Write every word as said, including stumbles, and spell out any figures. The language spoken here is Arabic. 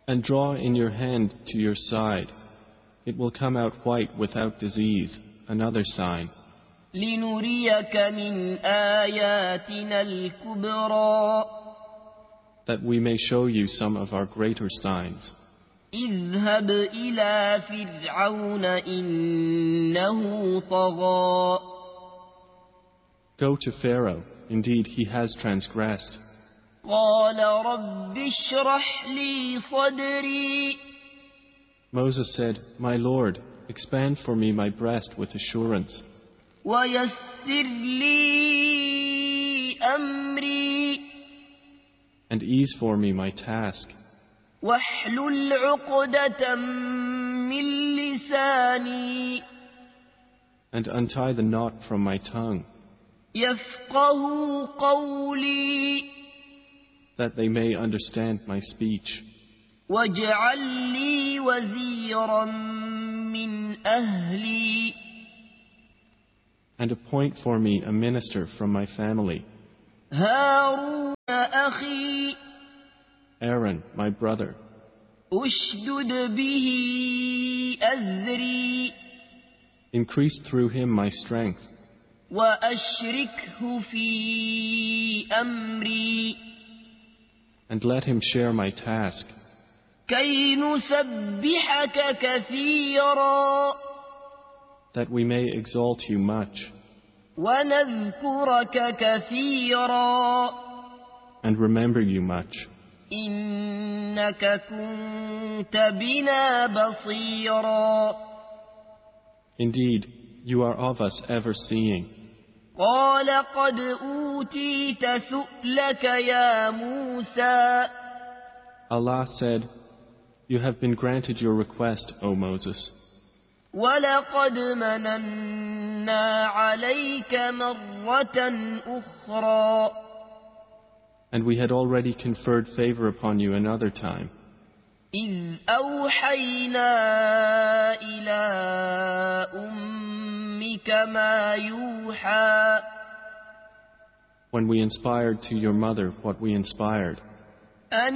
And draw in your hand to your side. It will come out white without disease, another sign. لنريك من آياتنا الكبرى That we may show you some of our greater signs. اذهب إلى فرعون إنه طغى Go to Pharaoh, indeed he has transgressed. قال رب اشرح لي صدري Moses said, My Lord, expand for me my breast with assurance. ويسر لي أمري And ease for me my task. واحلل عقدة من لساني And untie the knot from my tongue. يفقه قولي That they may understand my speech. واجعل لي وزيرا من أهلي And appoint for me a minister from my family. هارون أخي Aaron, my brother. أشدد به أزري Increase through him my strength. وأشركه في أمري And let him share my task. كي نسبحك كثيرا That we may exalt you much. ونذكرك كثيرا And remember you much. إنك كنت بنا بصيرا Indeed, you are of us ever seeing. قال قد أوتيت سؤلك يا موسى Allah said, You have been granted your request, O Moses. ولقد مننا عليك مرة أخرى And we had already conferred favor upon you another time. إذ أوحينا إلى أمك ما يوحى When we inspired to your mother what we inspired.